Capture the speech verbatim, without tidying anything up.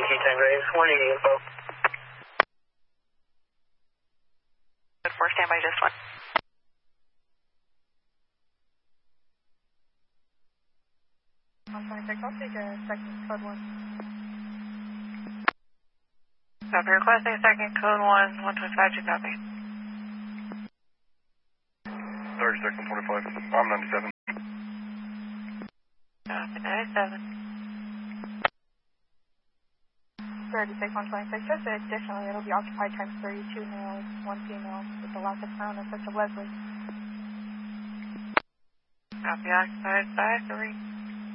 Yankee ten Graves, one eighty info. Good for standby, just one. one twenty-six, I'll take a second code one. Copy, requesting a second code one, one twenty-five, two copy. thirty-six, one twenty-five, I'm ninety-seven. Copy, ninety-seven. thirty-six, one twenty-six, just additionally, it'll be occupied times three, two males, one female, with the last known as Leslie. Copy, occupied by three.